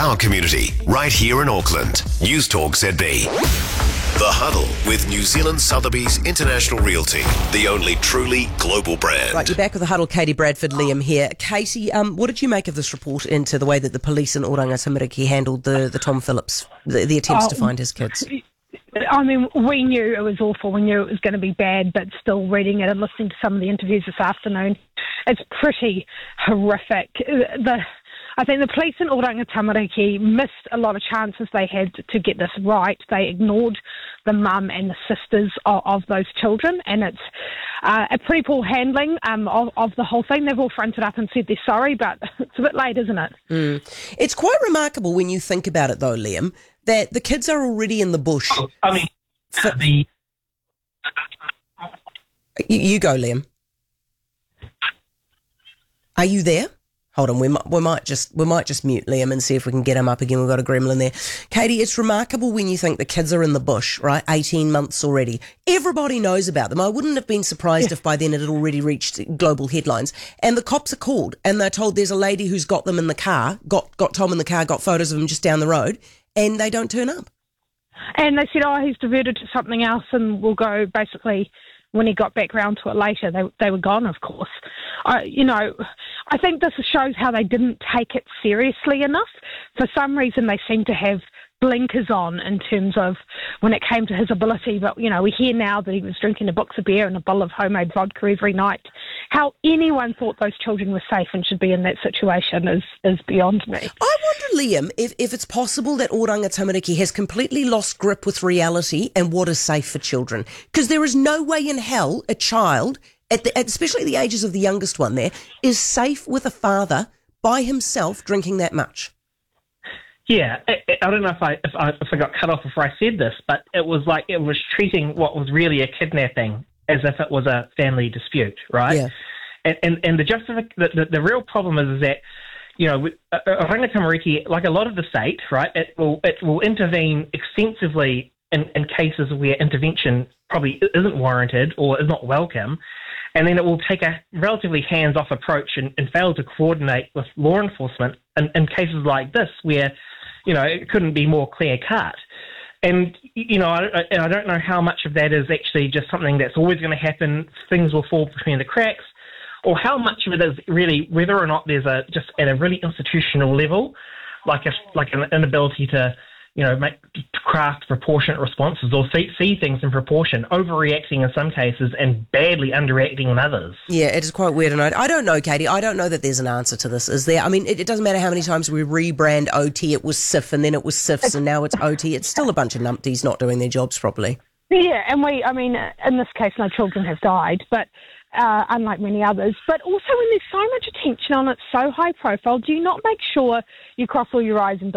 our community, right here in Auckland. News Talk ZB. The Huddle with New Zealand Sotheby's International Realty, the only truly global brand. Right, you're back with The Huddle. Katie Bradford, Liam here. Katie, what did you make of this report into the way that the police in Oranga Tamariki handled the Tom Phillips, the attempts to find his kids? I mean, we knew it was awful. We knew it was going to be bad, but still reading it and listening to some of the interviews this afternoon, it's pretty horrific. I think the police in Oranga Tamariki missed a lot of chances they had to get this right. They ignored the mum and the sisters of those children, and it's a pretty poor handling of the whole thing. They've all fronted up and said they're sorry, but it's a bit late, isn't it? It's quite remarkable when you think about it, though, Liam, that the kids are already in the bush. You go, Liam. Are you there? Hold on, we might just mute Liam and see if we can get him up again. We've got a gremlin there. Katie, it's remarkable when you think the kids are in the bush, right? 18 months already. Everybody knows about them. I wouldn't have been surprised if by then it had already reached global headlines. And the cops are called and they're told there's a lady who's got them in the car, got Tom in the car, got photos of him just down the road, and they don't turn up. And they said, he's diverted to something else and we'll go basically. When he got back round to it later, they were gone, of course. I think this shows how they didn't take it seriously enough. For some reason, they seem to have blinkers on in terms of when it came to his ability. But, we hear now that he was drinking a box of beer and a bottle of homemade vodka every night. How anyone thought those children were safe and should be in that situation is beyond me. I wonder, Liam, if it's possible that Oranga Tamariki has completely lost grip with reality and what is safe for children. Because there is no way in hell a child, especially the ages of the youngest one there, is safe with a father by himself drinking that much. Yeah, I don't know if I got cut off before I said this, but it was like it was treating what was really a kidnapping as if it was a family dispute, right? Yeah. And the real problem is that, Oranga Tamariki, like a lot of the state, right, it will intervene extensively in cases where intervention probably isn't warranted or is not welcome, and then it will take a relatively hands-off approach and fail to coordinate with law enforcement in cases like this where, it couldn't be more clear-cut. And, I don't know how much of that is actually just something that's always going to happen, things will fall between the cracks, or how much of it is really whether or not there's just at a really institutional level, like an inability to, craft proportionate responses or see things in proportion, overreacting in some cases and badly underreacting in others. Yeah, it is quite weird. And I don't know, Katie. I don't know that there's an answer to this, is there? I mean, it doesn't matter how many times we rebrand OT. It was SIF and then it was SIFs and now it's OT. It's still a bunch of numpties not doing their jobs properly. Yeah, and in this case, no children have died, but unlike many others. But also when there's so much attention on it, so high profile, do you not make sure you cross all your I's and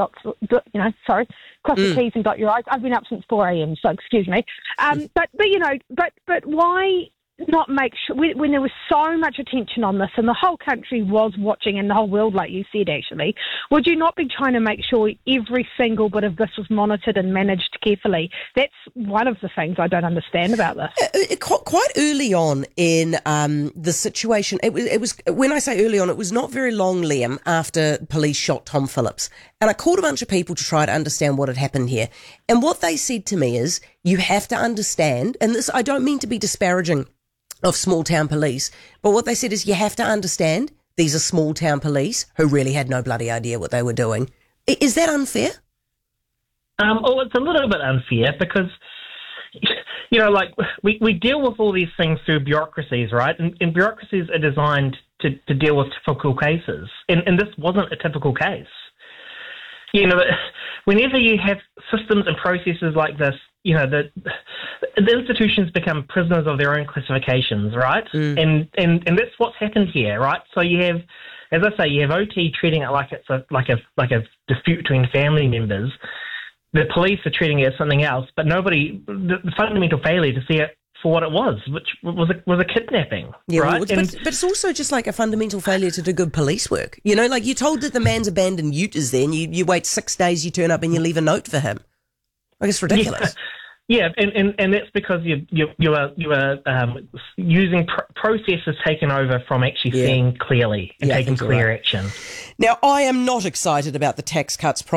cross the T's and dot your I's? I've been up since 4 a.m, so excuse me. But why not make sure, when there was so much attention on this and the whole country was watching and the whole world, like you said, actually, would you not be trying to make sure every single bit of this was monitored and managed carefully? That's one of the things I don't understand about this. Quite early on in the situation, it was when I say early on, it was not very long, Liam, after police shot Tom Phillips. And I called a bunch of people to try to understand what had happened here. And what they said to me is, you have to understand, and this, I don't mean to be disparaging of small town police, but what they said is you have to understand these are small town police who really had no bloody idea what they were doing. Is that unfair? It's a little bit unfair because, we deal with all these things through bureaucracies, right? And bureaucracies are designed to deal with typical cases. And this wasn't a typical case. Whenever you have systems and processes like this, the institutions become prisoners of their own classifications, right? And that's what's happened here, right? So you have, as I say, you have OT treating it like it's like a dispute between family members. The police are treating it as something else, but the fundamental failure to see it for what it was, which was a kidnapping, right? But it's also just like a fundamental failure to do good police work. Like you're told that the man's abandoned ute is there and you wait 6 days, you turn up and you leave a note for him. Like, it's ridiculous. Yeah, and that's because you are using processes taken over from actually seeing clearly and taking clear action. Now, I am not excited about the tax cuts